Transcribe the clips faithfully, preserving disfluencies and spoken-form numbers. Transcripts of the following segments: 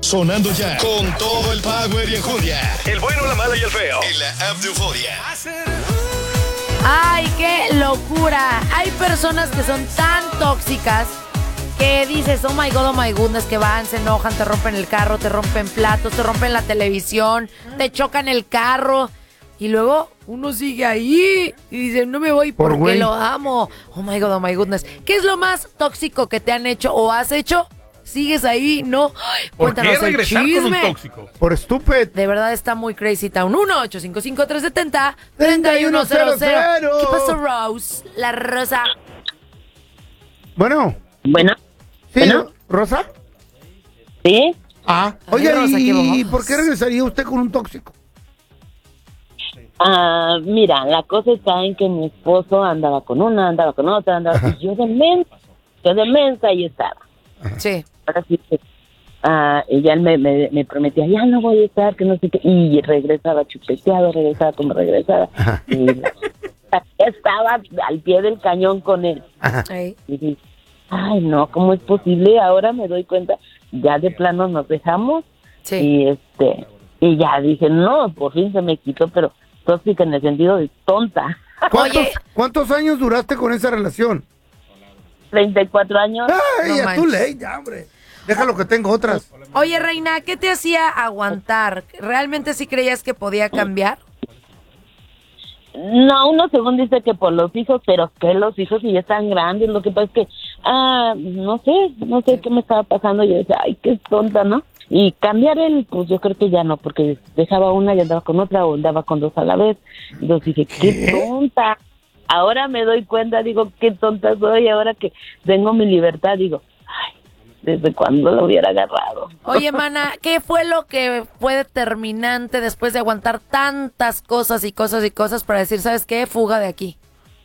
Sonando ya con todo el power y enjundia. El bueno, la mala y el feo. En la app de Euforia. ¡Ay, qué locura! Hay personas que son tan tóxicas que dices, oh my God, oh my goodness, que van, se enojan, te rompen el carro, te rompen platos, te rompen la televisión, te chocan el carro. Y luego uno sigue ahí y dice, no me voy porque Por lo amo. Oh my God, oh my goodness. ¿Qué es lo más tóxico que te han hecho o has hecho? ¿Sigues ahí? No. Ay, ¿Por qué cuéntanos el regresar chisme. con un tóxico? Por estúpido. De verdad está muy crazy town. uno ocho cinco cinco tres siete cero tres uno cero cero. ¿Qué pasó, Rose? La Rosa. Bueno. Bueno. ¿Sí, ¿Bueno? Rosa? ¿Sí? Ah, Ay, oye, Rosa, qué ¿y vamos. por qué regresaría usted con un tóxico? Ah, mira, la cosa está en que mi esposo andaba con una, andaba con otra, andaba con... Yo de mensa, yo de mensa y estaba. Sí. Ahora sí que... Ah, y él me, me, me prometía, ya no voy a estar, que no sé qué. Y regresaba chupeteado, regresaba como regresaba. Ajá. Y la- estaba al pie del cañón con él. Ajá. Ay. Y dije, ay, no, ¿cómo es posible? Ahora me doy cuenta, ya de plano nos dejamos. Sí. Y este, y ya dije, no, por fin se me quitó, pero tóxica en el sentido de tonta. ¿Cuántos, Oye. ¿Cuántos años duraste con esa relación? treinta y cuatro años. Ay, No ya tú manches. ley, ya, hombre. Déjalo que tengo otras. Oye, Reina, ¿qué te hacía aguantar? ¿Realmente sí creías que podía cambiar? No, uno según dice que por los hijos, pero que los hijos si ya están grandes, lo que pasa es que, ah, no sé, no sé qué me estaba pasando, yo decía, ay, qué tonta, ¿no? Y cambiar él, pues yo creo que ya no, porque dejaba una y andaba con otra, o andaba con dos a la vez, entonces dije, qué tonta, ahora me doy cuenta, digo, qué tonta soy, ahora que tengo mi libertad, digo, ay, desde cuándo lo hubiera agarrado. Oye, mana, ¿qué fue lo que fue determinante después de aguantar tantas cosas y cosas y cosas para decir, ¿sabes qué? Fuga de aquí.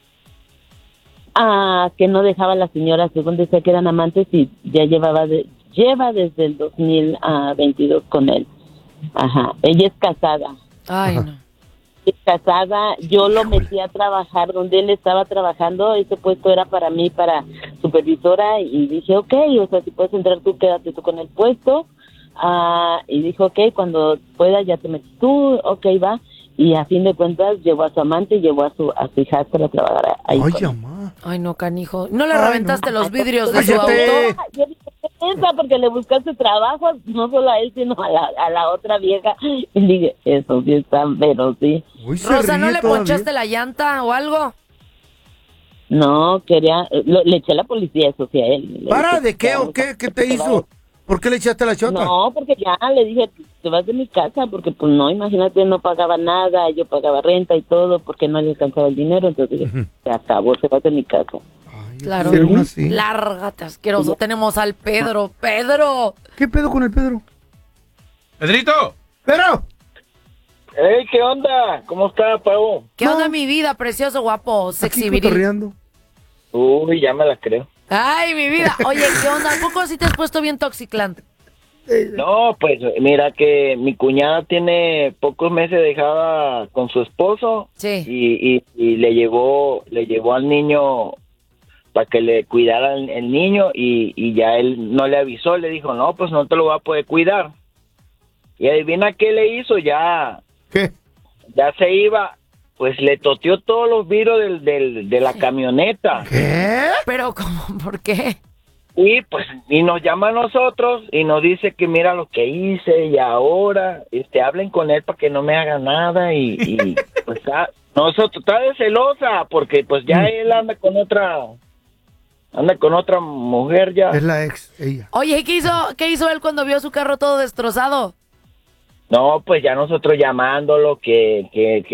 Ah, que no dejaba a la señora, según decía que eran amantes y ya llevaba de, lleva desde el dos mil veintidós con él. Ajá, ella es casada. Ay, no. Es casada, yo lo metí a trabajar donde él estaba trabajando, ese puesto era para mí, para supervisora, y dije, ok, o sea, si puedes entrar tú, quédate tú con el puesto. Ah, y dijo, ok, cuando pueda ya te metes tú, ok, va. Y a fin de cuentas llevó a su amante y llevó a su, a su hija para trabajar ahí. con Oye, él. mamá. Ay, no, canijo. ¿No le Ay, reventaste no. los vidrios de su Cállate. auto? Yo dije, ¿qué piensa? Porque le buscaste trabajo, no solo a él, sino a la, a la otra vieja. Y dije, eso sí está, pero sí. Uy, se Rosa, ¿no ríe le todavía. ponchaste la llanta o algo? No, quería, lo- le eché la policía, eso sí, a él. Le ¿Para dije, de qué "Claro, o qué? ¿Qué te hizo? ¿Por qué le echaste la chota? No, porque ya le dije, te vas de mi casa, porque pues no, imagínate, no pagaba nada, yo pagaba renta y todo, porque no le alcanzaba el dinero, entonces dije, se acabó, te vas de mi casa. Ay, Claro. ser una así. Lárgate, asqueroso. Tenemos al Pedro. ¡Pedro! ¿Qué pedo con el Pedro? ¡Pedrito! ¡Pedro! Hey, ¿qué onda? ¿Cómo está, Pau? ¿Qué onda, mi vida? Precioso, guapo, sexy, Aquí viril. cotorreando. Uy, ya me la creo. Ay, mi vida. Oye, ¿qué onda? ¿A poco sí te has puesto bien Toxicland? No, pues mira que mi cuñada tiene pocos meses dejada con su esposo Sí. y, y, y le llevó le llevó al niño para que le cuidara el, el niño y, y ya él no le avisó, le dijo, no, pues no te lo va a poder cuidar. Y adivina qué le hizo, ya ¿Qué? ya se iba, pues le toteó todos los vidrios del, del, de la camioneta. ¿Qué? Pero, ¿cómo? ¿Por qué? Y pues, y nos llama a nosotros y nos dice que mira lo que hice y ahora, este, hablen con él para que no me haga nada y, y pues, está, nosotros, está de celosa porque pues ya él anda con otra, anda con otra mujer ya. Es la ex, ella. Oye, ¿y qué hizo, qué hizo él cuando vio su carro todo destrozado? No, pues ya nosotros llamándolo que, que, que